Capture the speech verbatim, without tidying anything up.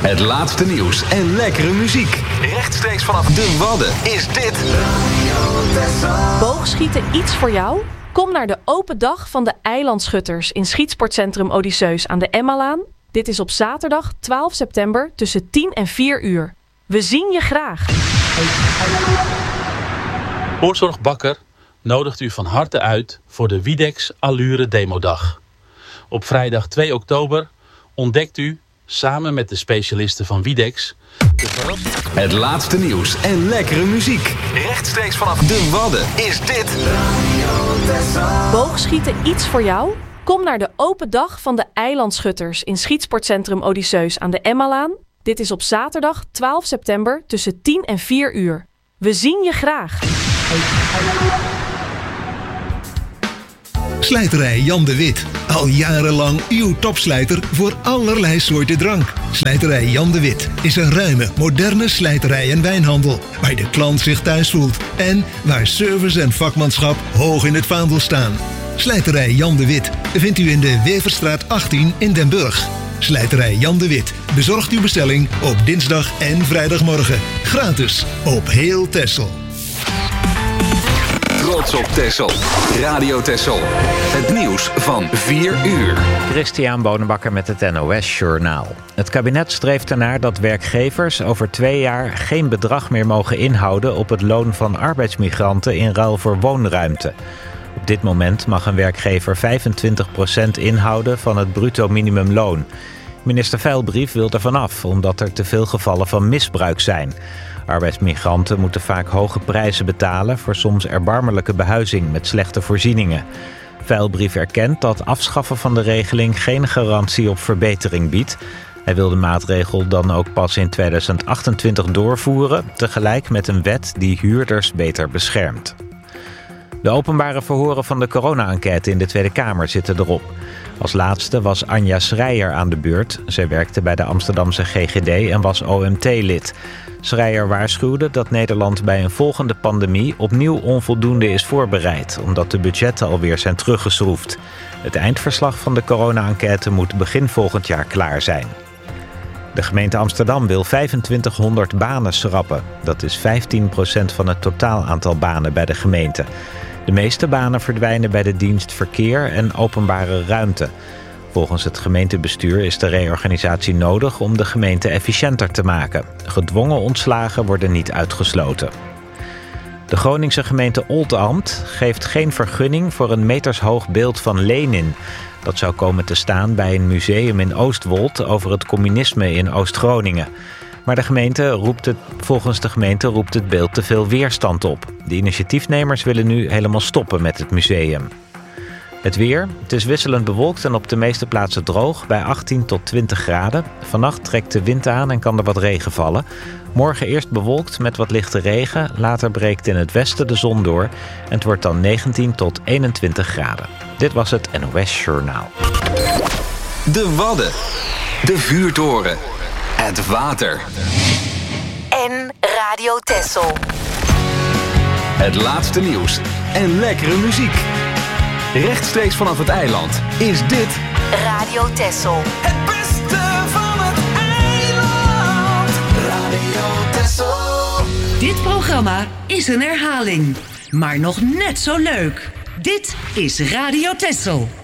Het laatste nieuws en lekkere muziek. Rechtstreeks vanaf de Wadden is dit Boogschieten iets voor jou? Kom naar de open dag van de eilandschutters in Schietsportcentrum Odysseus aan de Emmalaan. Dit is op zaterdag twaalf september tussen tien en vier uur. We zien je graag. Voorzorg Bakker nodigt u van harte uit voor de Widex Allure Demodag. Op vrijdag twee oktober ontdekt u, samen met de specialisten van Widex, de verrassing. Het laatste nieuws en lekkere muziek. Rechtstreeks vanaf de Wadden is dit Boogschieten iets voor jou? Kom naar de open dag van de eilandschutters in Schietsportcentrum Odysseus aan de Emmalaan. Dit is op zaterdag twaalf september tussen tien en vier uur. We zien je graag. Slijterij Jan de Wit. Al jarenlang uw topslijter voor allerlei soorten drank. Slijterij Jan de Wit is een ruime, moderne slijterij en wijnhandel, waar de klant zich thuis voelt en waar service en vakmanschap hoog in het vaandel staan. Slijterij Jan de Wit vindt u in de Weverstraat achttien in Den Burg. Slijterij Jan de Wit bezorgt uw bestelling op dinsdag en vrijdagmorgen. Gratis op heel Texel. Trots op Texel. Radio Texel. Het nieuws van vier uur. Christian Bonenbakker met het N O S Journaal. Het kabinet streeft ernaar dat werkgevers over twee jaar geen bedrag meer mogen inhouden op het loon van arbeidsmigranten in ruil voor woonruimte. Op dit moment mag een werkgever vijfentwintig procent inhouden van het bruto minimumloon. Minister Veilbrief wil er vanaf, omdat er te veel gevallen van misbruik zijn. Arbeidsmigranten moeten vaak hoge prijzen betalen voor soms erbarmelijke behuizing met slechte voorzieningen. Veilbrief erkent dat afschaffen van de regeling geen garantie op verbetering biedt. Hij wil de maatregel dan ook pas in tweeduizend achtentwintig doorvoeren, tegelijk met een wet die huurders beter beschermt. De openbare verhoren van de corona-enquête in de Tweede Kamer zitten erop. Als laatste was Anja Schreier aan de beurt. Zij werkte bij de Amsterdamse G G D en was O M T-lid. Schreier waarschuwde dat Nederland bij een volgende pandemie opnieuw onvoldoende is voorbereid, omdat de budgetten alweer zijn teruggeschroefd. Het eindverslag van de corona-enquête moet begin volgend jaar klaar zijn. De gemeente Amsterdam wil vijfentwintighonderd banen schrappen. Dat is vijftien procent van het totaal aantal banen bij de gemeente. De meeste banen verdwijnen bij de dienst Verkeer en Openbare Ruimte. Volgens het gemeentebestuur is de reorganisatie nodig om de gemeente efficiënter te maken. Gedwongen ontslagen worden niet uitgesloten. De Groningse gemeente Oldambt geeft geen vergunning voor een metershoog beeld van Lenin. Dat zou komen te staan bij een museum in Oostwold over het communisme in Oost-Groningen. Maar de gemeente roept het, volgens de gemeente roept het beeld te veel weerstand op. De initiatiefnemers willen nu helemaal stoppen met het museum. Het weer. Het is wisselend bewolkt en op de meeste plaatsen droog bij achttien tot twintig graden. Vannacht trekt de wind aan en kan er wat regen vallen. Morgen eerst bewolkt met wat lichte regen. Later breekt in het westen de zon door. En het wordt dan negentien tot eenentwintig graden. Dit was het N O S Journaal. De Wadden. De vuurtoren. Het water. En Radio Texel. Het laatste nieuws en lekkere muziek. Rechtstreeks vanaf het eiland is dit Radio Texel. Het beste van het eiland. Radio Texel. Dit programma is een herhaling, maar nog net zo leuk. Dit is Radio Texel.